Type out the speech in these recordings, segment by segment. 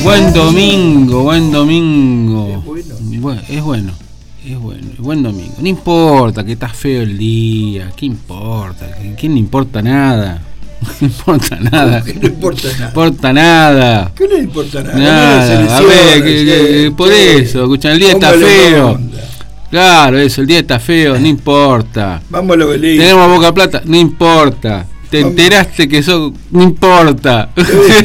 Buen domingo, buen domingo. Es bueno. Buen domingo. No importa que está feo el día, ¿qué importa? ¿Quién le importa nada? No importa nada. ¿Qué no importa nada? Importa nada. ¿Qué no le importa nada? Nada. A ver, por eso, escuchan, el día está feo. Claro, eso, el día está feo, no importa. Vamos a lo feliz. Tenemos Boca Plata, no importa. Te enteraste que eso no importa. No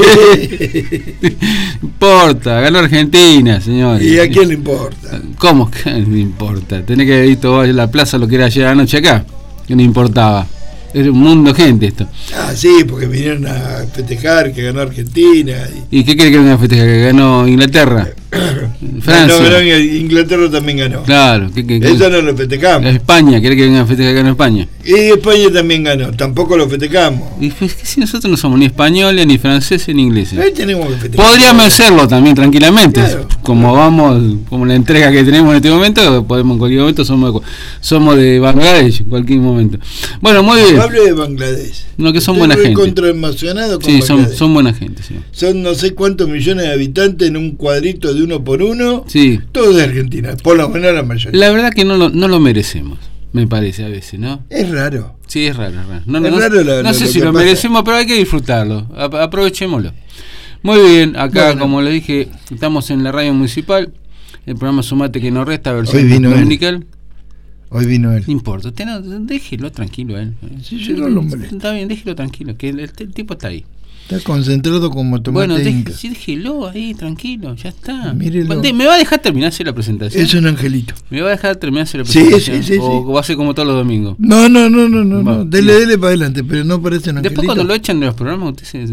importa, ganó Argentina, señores. ¿Y a quién le importa? ¿Cómo que no importa? Tenés que haber visto vos en la plaza lo que era ayer anoche acá, que no importaba. Era un mundo de gente esto. Ah, sí, porque vinieron a festejar que ganó Argentina. ¿Y qué quiere que venga a festejar? ¿Que ganó Inglaterra? Francia. No, Inglaterra también ganó. Claro. Eso no lo festejamos. España, ¿quiere que venga a festejar que ganó España? Y España también ganó, tampoco lo festejamos. Y pues que si nosotros no somos ni españoles, ni franceses, ni ingleses. Ahí tenemos que festejar. Podríamos hacerlo también tranquilamente. Claro. Como vamos, como la entrega que tenemos en este momento, podemos en cualquier momento, somos de Bangladesh en cualquier momento. Bueno, muy bien. No hable de Bangladesh. No, que son buena gente. Contraemocionado con sí, Bangladesh. son buena gente, sí. Son no sé cuántos millones de habitantes en un cuadrito de 1 por 1. Sí. Todo de Argentina, por lo menos la mayoría. La verdad que no lo merecemos, me parece a veces, ¿no? Es raro. Sí, es raro. No sé si lo merecemos, pero hay que disfrutarlo. Aprovechémoslo. Muy bien, acá, bueno, como le dije, estamos en la radio municipal. El programa Sumate que nos resta, versión dominical. Hoy vino él. No importa, usted déjelo tranquilo a él. Sí, yo no lo molesto. Está bien, déjelo tranquilo, que el tipo está ahí. Está concentrado como tomate. Bueno, sí, déjelo ahí, tranquilo, ya está. Mírelo. ¿Me va a dejar terminarse la presentación? Es un angelito. ¿Me va a dejar terminarse la presentación? Sí. ¿O va a ser como todos los domingos? No. Dele para adelante, pero no parece un angelito. Después cuando lo echan de los programas, usted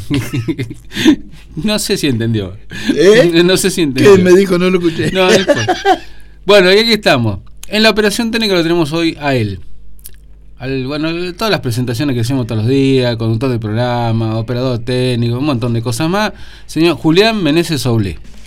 no sé si entendió. No sé si entendió. ¿Qué me dijo? No lo escuché. No importa. Bueno, y aquí estamos. En la operación técnica lo tenemos hoy a él. Todas las presentaciones que hacemos todos los días, conductor de programa, operador técnico, un montón de cosas más. Señor Julián Meneses Soule.